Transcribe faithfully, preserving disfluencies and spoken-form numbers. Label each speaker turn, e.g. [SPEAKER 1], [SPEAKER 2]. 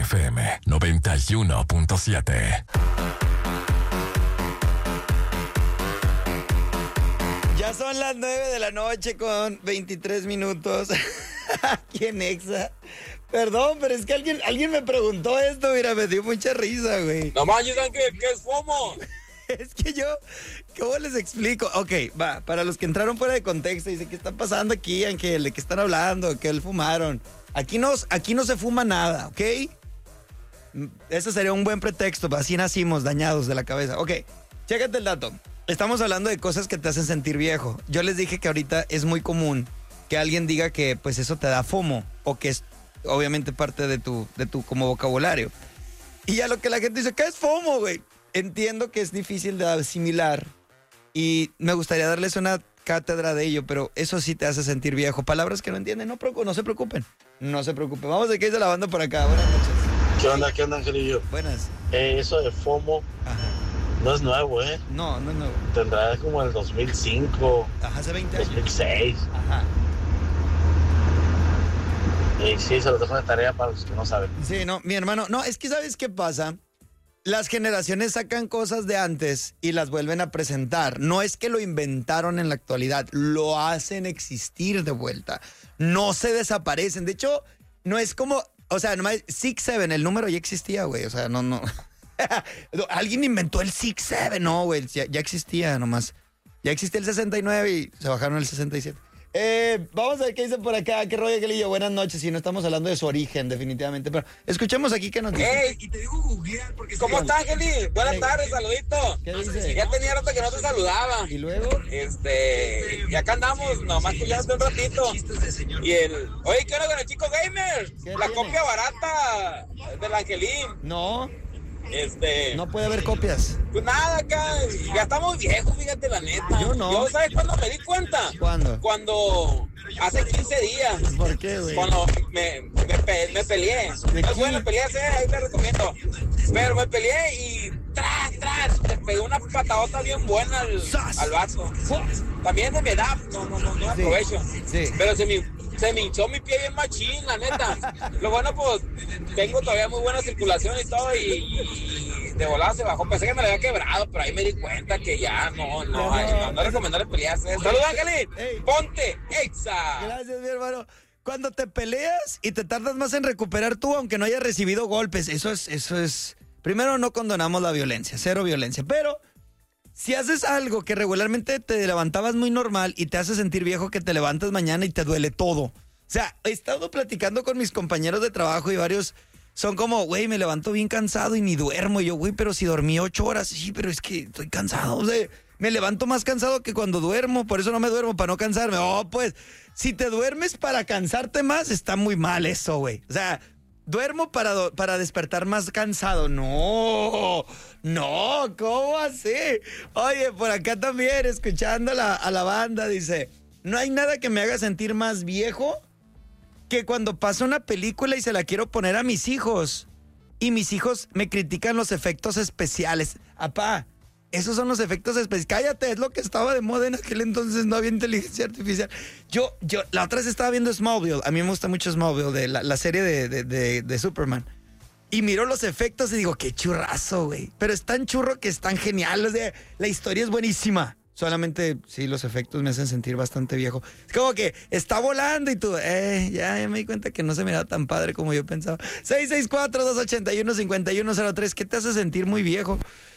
[SPEAKER 1] F M noventa y uno punto siete.
[SPEAKER 2] Ya son las nueve de la noche con veintitrés minutos. Aquí en Exa. Perdón, pero es que alguien, alguien me preguntó esto, mira, me dio mucha risa, güey.
[SPEAKER 3] No manches, ¿qué, qué es FOMO?
[SPEAKER 2] Es que yo, ¿cómo les explico? Ok, va, para los que entraron fuera de contexto, dice, ¿qué está pasando aquí, Ángel? ¿De qué están hablando? ¿Qué fumaron? Aquí no, aquí no se fuma nada, ¿ok? Ese sería un buen pretexto, así nacimos dañados de la cabeza. Ok, chécate el dato. Estamos hablando de cosas que te hacen sentir viejo. Yo les dije que ahorita es muy común que alguien diga que pues eso te da FOMO o que es obviamente parte de tu, de tu como vocabulario. Y ya lo que la gente dice, ¿qué es FOMO, güey? Entiendo que es difícil de asimilar y me gustaría darles una cátedra de ello, pero eso sí te hace sentir viejo. Palabras que no entienden, no, no se preocupen. No se preocupen. Vamos a qué dice la banda por acá. Buenas noches.
[SPEAKER 4] ¿Qué onda, qué onda, Angelillo?
[SPEAKER 2] Buenas.
[SPEAKER 4] Eh, eso de FOMO
[SPEAKER 2] Ajá.
[SPEAKER 4] no es nuevo, ¿eh?
[SPEAKER 2] No, no es nuevo.
[SPEAKER 4] Tendrá como el dos mil cinco,
[SPEAKER 2] Ajá, hace veinte años.
[SPEAKER 4] dos mil seis.
[SPEAKER 2] Ajá.
[SPEAKER 4] Y sí, se los dejo de tarea para los que no saben.
[SPEAKER 2] Sí, no, mi hermano, no, es que ¿sabes qué pasa? Las generaciones sacan cosas de antes y las vuelven a presentar. No es que lo inventaron en la actualidad, lo hacen existir de vuelta. No se desaparecen. De hecho, no es como, o sea, nomás seis siete, el número ya existía, güey. O sea, no, no. Alguien inventó el seis siete, no, güey, ya, ya existía nomás. Ya existía el sesenta y nueve y se bajaron el sesenta y siete. Eh, vamos a ver qué dice por acá. Qué rollo, Angelillo. Buenas noches. Si no estamos hablando de su origen, definitivamente. Pero escuchemos aquí qué nos dice.
[SPEAKER 3] Hey, y te digo googlear porque ¿cómo estás, Angeli? Buenas
[SPEAKER 2] Hey.
[SPEAKER 3] tardes, saludito.
[SPEAKER 2] ¿Qué dice?
[SPEAKER 3] Ya tenía rato que no te saludaba.
[SPEAKER 2] ¿Y luego?
[SPEAKER 3] Este, y acá andamos, nomás que ya hace un ratito. Y el, oye, ¿qué onda con el chico gamer?
[SPEAKER 2] ¿Qué
[SPEAKER 3] La
[SPEAKER 2] tiene?
[SPEAKER 3] copia barata del Angelín.
[SPEAKER 2] No,
[SPEAKER 3] Este,
[SPEAKER 2] no puede haber copias.
[SPEAKER 3] pues nada, acá, ya estamos viejos, fíjate, la neta.
[SPEAKER 2] Yo no.
[SPEAKER 3] Yo, ¿sabes cuándo me di cuenta?
[SPEAKER 2] ¿Cuándo?
[SPEAKER 3] Cuando, hace quince días.
[SPEAKER 2] ¿Por qué, güey?
[SPEAKER 3] Cuando me, me, pe- me peleé.
[SPEAKER 2] ¿De
[SPEAKER 3] No es
[SPEAKER 2] quién?
[SPEAKER 3] bueno pelearse, ahí te recomiendo. Pero me peleé y tras, tras, le pegué una patadota bien buena al,
[SPEAKER 2] ¡Sas!
[SPEAKER 3] al vato. También de mi edad, no, no, no, no
[SPEAKER 2] Sí,
[SPEAKER 3] aprovecho.
[SPEAKER 2] sí.
[SPEAKER 3] Pero se me, se me hinchó mi pie bien machín, la neta. Lo bueno, pues, tengo todavía muy buena circulación y todo, y, y de volada se bajó. Pensé que me lo había quebrado, pero ahí me di cuenta que ya no, no, ay, no, no recomendarle pelearse. Saludos, Angelín.
[SPEAKER 2] Ey.
[SPEAKER 3] Ponte, Exa.
[SPEAKER 2] Gracias, mi hermano. Cuando te peleas y te tardas más en recuperar tú, aunque no hayas recibido golpes, eso es, eso es. Primero, no condonamos la violencia, cero violencia. Pero si haces algo que regularmente te levantabas muy normal y te hace sentir viejo, que te levantas mañana y te duele todo. O sea, he estado platicando con mis compañeros de trabajo y varios son como, güey, me levanto bien cansado y ni duermo. Y yo, güey, pero si dormí ocho horas, sí, pero es que estoy cansado. O sea, me levanto más cansado que cuando duermo, por eso no me duermo, para no cansarme. Oh, pues, si te duermes para cansarte más, está muy mal eso, güey. O sea, duermo para, do- para despertar más cansado. No, no, ¿cómo así? Oye, por acá también, escuchando a la, a la banda, dice, no hay nada que me haga sentir más viejo que cuando pasa una película y se la quiero poner a mis hijos. Y mis hijos me critican los efectos especiales. Apá, esos son los efectos especiales. Cállate, es lo que estaba de moda en aquel entonces, no había inteligencia artificial. Yo, yo, la otra vez estaba viendo Smallville. A mí me gusta mucho Smallville, de la, la serie de, de, de, de Superman. Y miro los efectos y digo, qué churrazo, güey. Pero es tan churro que es tan genial. O sea, la historia es buenísima. Solamente, sí, los efectos me hacen sentir bastante viejo. Es como que está volando y tú, eh, ya, ya me di cuenta que no se mira tan padre como yo pensaba. seis seis cuatro, dos ocho uno, cinco uno cero tres, ¿qué te hace sentir muy viejo?